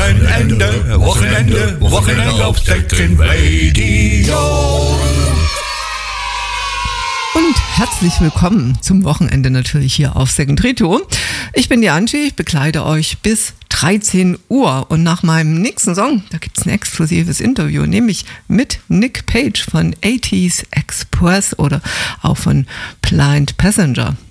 Wochenende auf Second Radio. Und herzlich willkommen zum Wochenende natürlich hier auf Second Radio. Ich bin die Angie, ich begleite euch bis 13 Uhr und nach meinem nächsten Song, da gibt es ein exklusives Interview, nämlich mit Nick Page von 80s Express oder auch von Blind Passenger.